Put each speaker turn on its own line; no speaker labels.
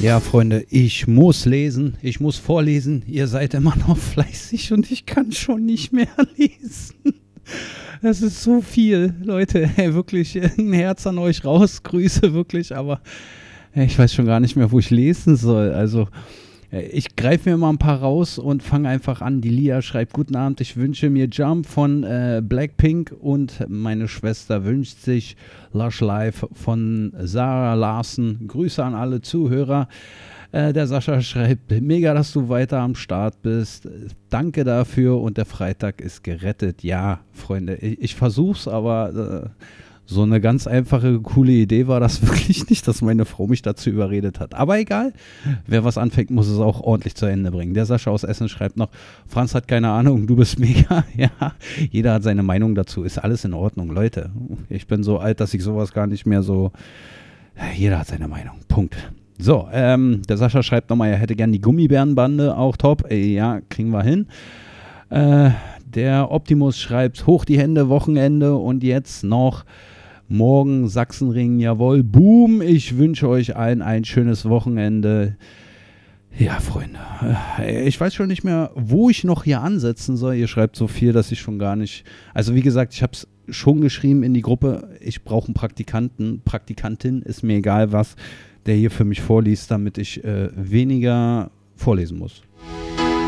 Ja, Freunde, ich muss lesen, ich muss vorlesen. Ihr seid immer noch fleißig und ich kann schon nicht mehr lesen. Es ist so viel, Leute. Ey, wirklich ein Herz an euch raus. Grüße wirklich, aber ich weiß schon gar nicht mehr, wo ich lesen soll. Also ich greife mir mal ein paar raus und fange einfach an. Die Lia schreibt: Guten Abend, ich wünsche mir Jump von Blackpink und meine Schwester wünscht sich Lush Life von Sarah Larsen. Grüße an alle Zuhörer. Der Sascha schreibt: Mega, dass du weiter am Start bist. Danke dafür und der Freitag ist gerettet. Ja, Freunde, ich versuch's, aber so eine ganz einfache, coole Idee war das wirklich nicht, dass meine Frau mich dazu überredet hat. Aber egal, wer was anfängt, muss es auch ordentlich zu Ende bringen. Der Sascha aus Essen schreibt noch: Franz hat keine Ahnung, du bist mega. Ja, jeder hat seine Meinung dazu. Ist alles in Ordnung, Leute. Ich bin so alt, dass ich sowas gar nicht mehr so... Jeder hat seine Meinung. Punkt. So, der Sascha schreibt nochmal, er hätte gern die Gummibärenbande, auch top. Ja, kriegen wir hin. Der Optimus schreibt: Hoch die Hände, Wochenende und jetzt noch morgen Sachsenring, jawohl, boom, ich wünsche euch allen ein schönes Wochenende. Ja, Freunde, ich weiß schon nicht mehr, wo ich noch hier ansetzen soll. Ihr schreibt so viel, dass ich schon gar nicht... Also wie gesagt, ich habe es schon geschrieben in die Gruppe, ich brauche einen Praktikantin, ist mir egal was, der hier für mich vorliest, damit ich weniger vorlesen muss.